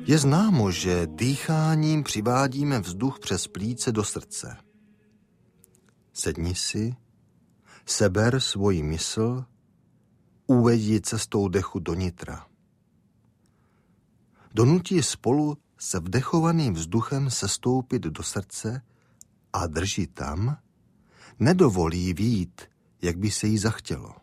Je známo, že dýcháním přivádíme vzduch přes plíce do srdce. Sedni si, seber svoji mysl, uveď cestou dechu do nitra. Donutí spolu se vdechovaným vzduchem sestoupit do srdce a drží tam, nedovolí vyjít, jak by se jí zachtělo.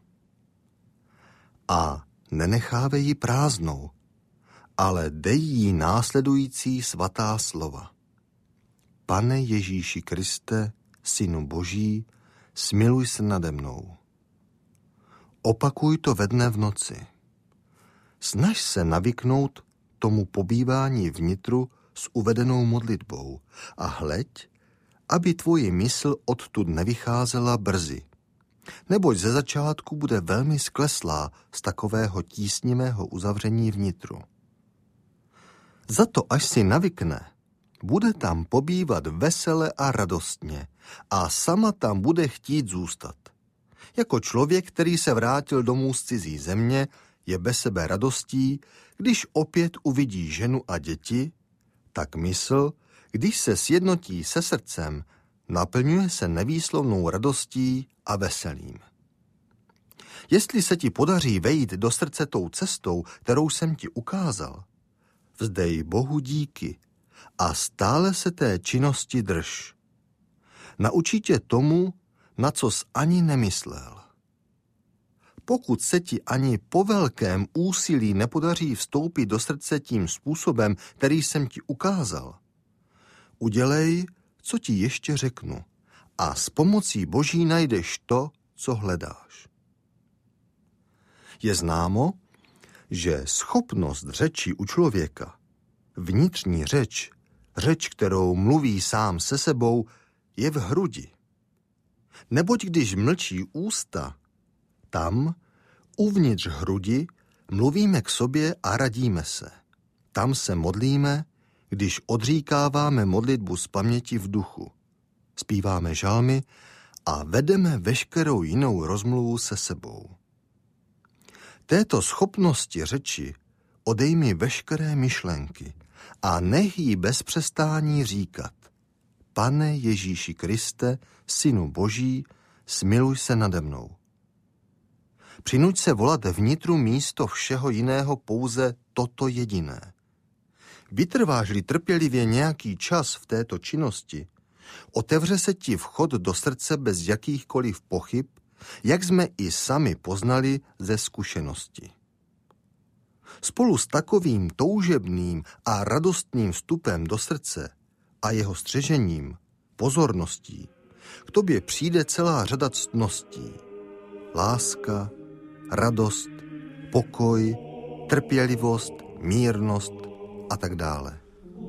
A nenechávej ji prázdnou, ale dej jí následující svatá slova. Pane Ježíši Kriste, Synu Boží, smiluj se nade mnou. Opakuj to ve dne v noci. Snaž se navyknout tomu pobývání vnitru s uvedenou modlitbou a hleď, aby tvoje mysl odtud nevycházela brzy. Neboť ze začátku bude velmi skleslá z takového tísnivého uzavření vnitru. Za to, až si navykne, bude tam pobývat vesele a radostně a sama tam bude chtít zůstat. Jako člověk, který se vrátil domů z cizí země, je bez sebe radostí, když opět uvidí ženu a děti, tak mysl, když se sjednotí se srdcem, naplňuje se nevýslovnou radostí a veselím. Jestli se ti podaří vejít do srdce tou cestou, kterou jsem ti ukázal, vzdej Bohu díky a stále se té činnosti drž. Naučí tě tomu, na co jsi ani nemyslel. Pokud se ti ani po velkém úsilí nepodaří vstoupit do srdce tím způsobem, který jsem ti ukázal, udělej, co ti ještě řeknu, a s pomocí Boží najdeš to, co hledáš. Je známo, že schopnost řeči u člověka, vnitřní řeč, kterou mluví sám se sebou, je v hrudi. Neboť když mlčí ústa, tam, uvnitř hrudi, mluvíme k sobě a radíme se. Tam se modlíme, když odříkáváme modlitbu z paměti v duchu. Zpíváme žalmy a vedeme veškerou jinou rozmluvu se sebou. Této schopnosti řeči odejmi veškeré myšlenky a nech jí bez přestání říkat: Pane Ježíši Kriste, Synu Boží, smiluj se nade mnou. Přinuť se volat vnitru místo všeho jiného pouze toto jediné. Vytrváš-li trpělivě nějaký čas v této činnosti, otevře se ti vchod do srdce bez jakýchkoliv pochyb, jak jsme i sami poznali ze zkušenosti. Spolu s takovým toužebným a radostným vstupem do srdce a jeho střežením, pozorností, k tobě přijde celá řada ctností. Láska, radost, pokoj, trpělivost, mírnost a tak dále.